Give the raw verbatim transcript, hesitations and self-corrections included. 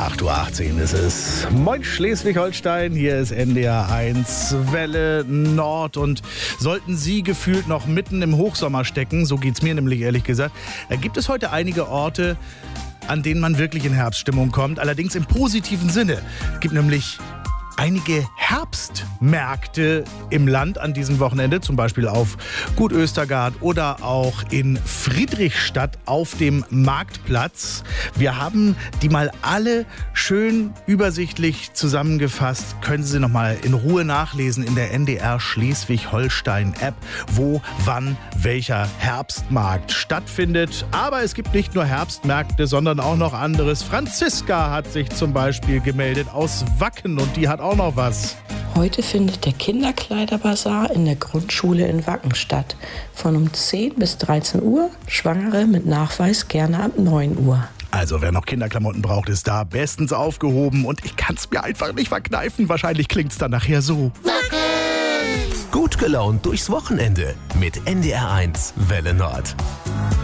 acht Uhr achtzehn ist es. Moin Schleswig-Holstein, hier ist N D R eins Welle Nord. Und sollten Sie gefühlt noch mitten im Hochsommer stecken, so geht's mir nämlich ehrlich gesagt, da gibt es heute einige Orte, an denen man wirklich in Herbststimmung kommt. Allerdings im positiven Sinne. Es gibt nämlich einige Herbstmärkte im Land an diesem Wochenende, zum Beispiel auf Gut Östergard oder auch in Friedrichstadt auf dem Marktplatz. Wir haben die mal alle schön übersichtlich zusammengefasst. Können Sie noch mal in Ruhe nachlesen in der N D R Schleswig-Holstein-App, wo, wann, welcher Herbstmarkt stattfindet. Aber es gibt nicht nur Herbstmärkte, sondern auch noch anderes. Franziska hat sich zum Beispiel gemeldet aus Wacken und die hat auch noch was. Heute findet der Kinderkleiderbazar in der Grundschule in Wacken statt. Von um zehn bis dreizehn Uhr, Schwangere mit Nachweis gerne ab neun Uhr. Also wer noch Kinderklamotten braucht, ist da bestens aufgehoben. Und ich kann es mir einfach nicht verkneifen. Wahrscheinlich klingt es dann nachher so. Gut gelaunt durchs Wochenende mit N D R eins Welle Nord.